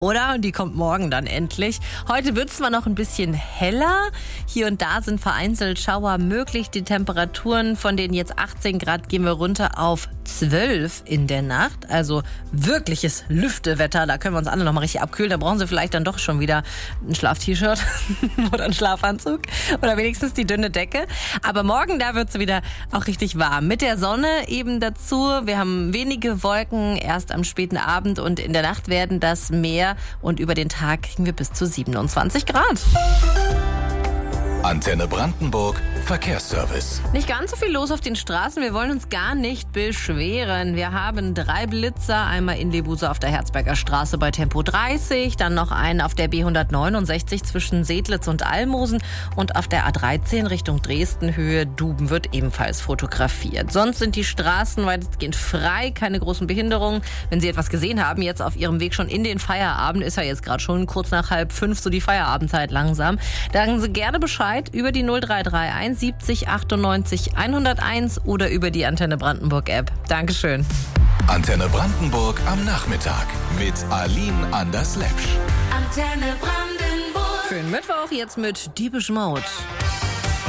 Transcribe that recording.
Oder? Und die kommt morgen dann endlich. Heute wird es zwar noch ein bisschen heller. Hier und da sind vereinzelt Schauer möglich. Die Temperaturen von den jetzt 18 Grad gehen wir runter auf 12 in der Nacht. Also wirkliches Lüftewetter. Da können wir uns alle noch mal richtig abkühlen. Da brauchen Sie vielleicht dann doch schon wieder ein Schlaf-T-Shirt oder einen Schlafanzug. Oder wenigstens die dünne Decke. Aber morgen, da wird es wieder auch richtig warm. Mit der Sonne eben dazu. Wir haben wenige Wolken erst am späten Abend. Und in der Nacht werden das mehr. Und über den Tag kriegen wir bis zu 27 Grad. Antenne Brandenburg Verkehrsservice. Nicht ganz so viel los auf den Straßen. Wir wollen uns gar nicht beschweren. Wir haben 3 Blitzer. Einmal in Lebuse auf der Herzberger Straße bei Tempo 30. Dann noch einen auf der B169 zwischen Sedlitz und Almosen. Und auf der A13 Richtung Dresden Höhe Duben wird ebenfalls fotografiert. Sonst sind die Straßen weitestgehend frei. Keine großen Behinderungen. Wenn Sie etwas gesehen haben, jetzt auf Ihrem Weg schon in den Feierabend, ist ja jetzt gerade schon kurz nach 4:30 so die Feierabendzeit langsam. Da sagen Sie gerne Bescheid über die 0331 70 98 101 oder über die Antenne Brandenburg App. Dankeschön. Antenne Brandenburg am Nachmittag mit Aline Anders-Lepsch. Antenne Brandenburg. Schönen Mittwoch jetzt mit Depeche Mode.